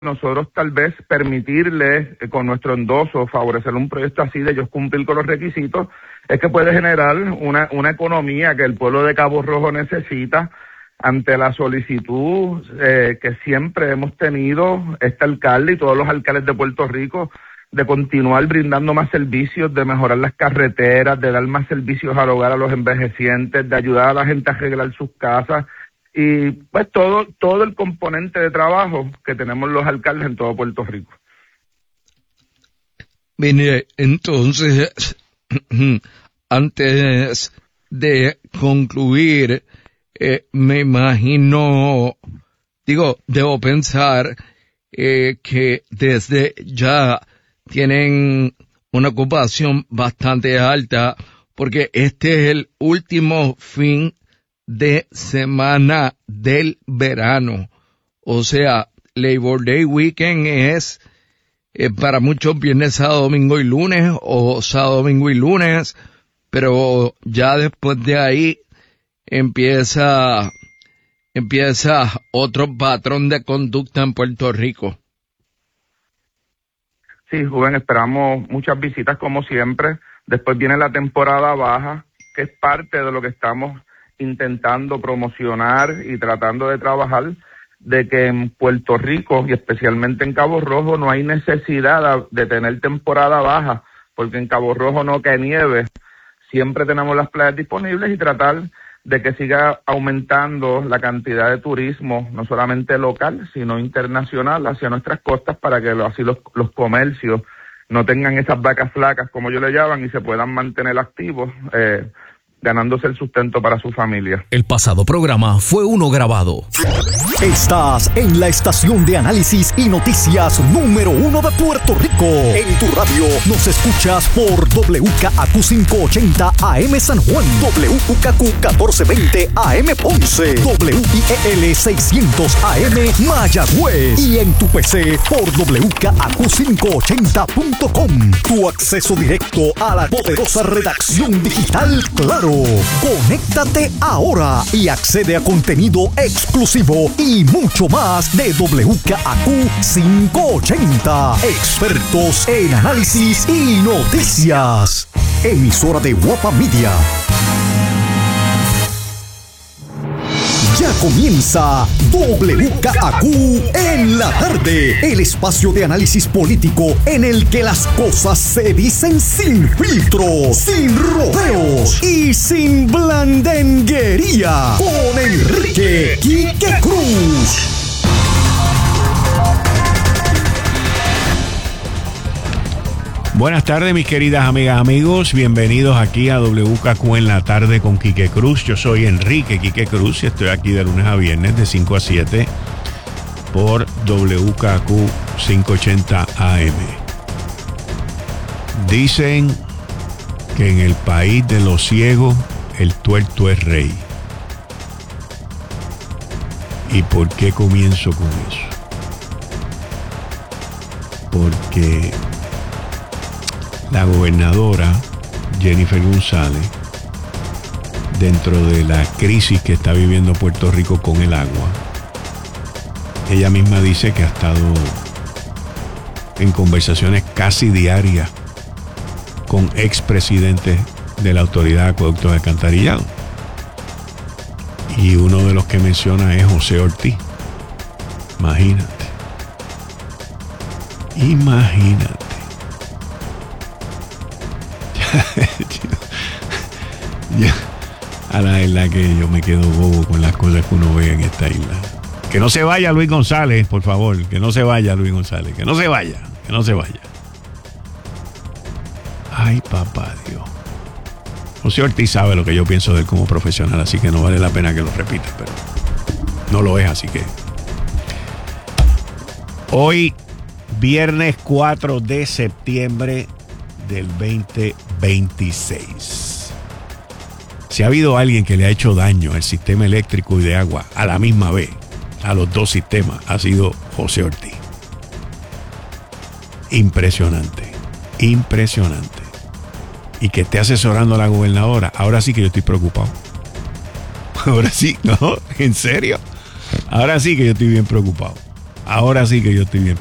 nosotros tal vez permitirle con nuestro endoso favorecer un proyecto así de ellos cumplir con los requisitos, es que puede generar una economía que el pueblo de Cabo Rojo necesita ante la solicitud que siempre hemos tenido este alcalde y todos los alcaldes de Puerto Rico de continuar brindando más servicios, de mejorar las carreteras, de dar más servicios al hogar a los envejecientes, de ayudar a la gente a arreglar sus casas y pues todo el componente de trabajo que tenemos los alcaldes en todo Puerto Rico. Mire, entonces, antes de concluir, me imagino, debo pensar que desde ya tienen una ocupación bastante alta, porque este es el último fin de semana del verano. O sea, Labor Day Weekend es para muchos viernes, sábado, domingo y lunes, o sábado, domingo y lunes, pero ya después de ahí empieza otro patrón de conducta en Puerto Rico. Sí, Rubén, esperamos muchas visitas como siempre. Después viene la temporada baja, que es parte de lo que estamos intentando promocionar y tratando de trabajar, de que en Puerto Rico y especialmente en Cabo Rojo no hay necesidad de tener temporada baja, porque en Cabo Rojo no cae nieve. Siempre tenemos las playas disponibles y tratar de que siga aumentando la cantidad de turismo, no solamente local, sino internacional, hacia nuestras costas, para que así los comercios no tengan esas vacas flacas, como ellos le llaman, y se puedan mantener activos, ganándose el sustento para su familia. El pasado programa fue uno grabado. Estás en la estación de análisis y noticias número 1 de Puerto Rico. En tu radio nos escuchas por WKAQ 580 AM San Juan, WKQ 1420 AM Ponce, WIEL 600 AM Mayagüez y en tu PC por WKAQ580.com. Tu acceso directo a la poderosa redacción digital Claro. Conéctate ahora y accede a contenido exclusivo y mucho más de WKAQ 580. Expertos en análisis y noticias. Emisora de Guapa Media. Ya comienza WKAQ en la tarde, el espacio de análisis político en el que las cosas se dicen sin filtro, sin rodeos y sin blandenguería. Con Enrique Quique Cruz. Buenas tardes, mis queridas amigas, amigos. Bienvenidos aquí a WKQ en la tarde con Quique Cruz. Yo soy Enrique Quique Cruz y estoy aquí de lunes a viernes de 5 a 7 por WKQ 580 AM. Dicen que en el país de los ciegos el tuerto es rey. ¿Y por qué comienzo con eso? Porque la gobernadora Jennifer González, dentro de la crisis que está viviendo Puerto Rico con el agua, ella misma dice que ha estado en conversaciones casi diarias con expresidentes de la Autoridad de Acueductos y Alcantarillado. Y uno de los que menciona es José Ortiz. Imagínate. A la verdad que yo me quedo bobo con las cosas que uno ve en esta isla. Que no se vaya Luis González, por favor. Que no se vaya Luis González. Que no se vaya. Ay, papá Dios. José Ortiz sabe lo que yo pienso de él como profesional, así que no vale la pena que lo repita, pero no lo es, así que hoy, viernes 4 de septiembre del 2026. Si ha habido alguien que le ha hecho daño al sistema eléctrico y de agua a la misma vez, a los dos sistemas, ha sido José Ortiz. Impresionante. Y que esté asesorando a la gobernadora, ahora sí que yo estoy preocupado. Ahora sí, no, en serio. Ahora sí que yo estoy bien preocupado. Ahora sí que yo estoy bien